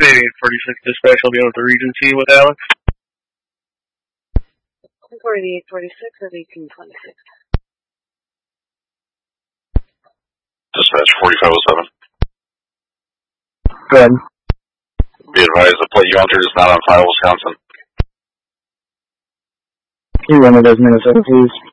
8846 dispatch will be on with the Regency with Alex. 4846 of 1826. Dispatch 4507. Go ahead. Be advised, the plate you entered is not on file, Wisconsin. Can you run it as Minnesota, please?